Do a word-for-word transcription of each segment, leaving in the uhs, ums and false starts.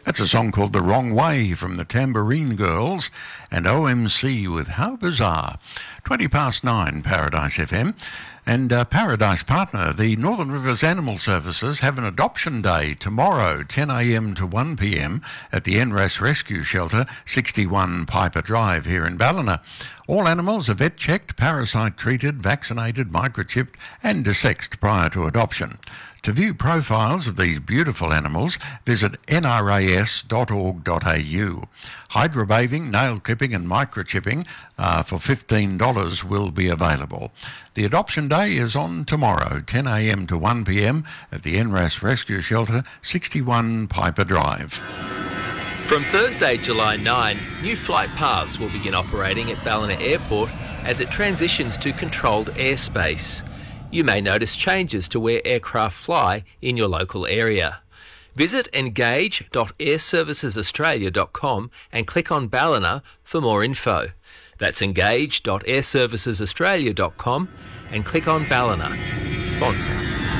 That's a song called The Wrong Way from the Tambourine Girls and O M C with How Bizarre. twenty past nine, Paradise F M. And uh, Paradise Partner, the Northern Rivers Animal Services have an adoption day tomorrow, ten a m to one p m at the N R A S Rescue Shelter, sixty-one Piper Drive here in Ballina. All animals are vet-checked, parasite-treated, vaccinated, microchipped and desexed prior to adoption. To view profiles of these beautiful animals, visit n r a s dot org dot a u. Hydrobathing, nail clipping and microchipping uh, for fifteen dollars will be available. The adoption day is on tomorrow, ten a m to one p m at the N R A S Rescue Shelter, sixty-one Piper Drive. From Thursday, July ninth, new flight paths will begin operating at Ballina Airport as it transitions to controlled airspace. You may notice changes to where aircraft fly in your local area. Visit engage dot air services australia dot com and click on Ballina for more info. That's engage dot air services australia dot com and click on Ballina. Sponsor.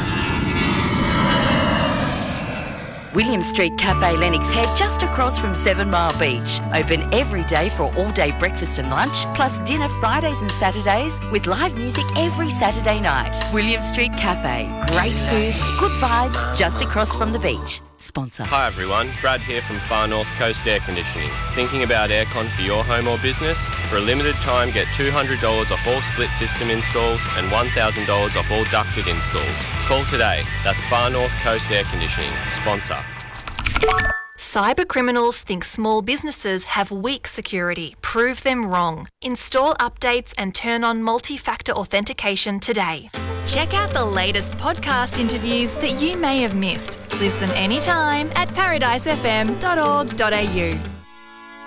William Street Cafe Lennox Head, just across from Seven Mile Beach. Open every day for all-day breakfast and lunch, plus dinner Fridays and Saturdays, with live music every Saturday night. William Street Cafe. Great foods, good vibes, just across from the beach. Sponsor. Hi everyone, Brad here from Far North Coast Air Conditioning. Thinking about aircon for your home or business? For a limited time, get two hundred dollars off all split system installs and one thousand dollars off all ducted installs. Call today. That's Far North Coast Air Conditioning. Sponsor. Cyber criminals think small businesses have weak security. Prove them wrong. Install updates and turn on multi-factor authentication today. Check out the latest podcast interviews that you may have missed. Listen anytime at paradise f m dot org dot a u.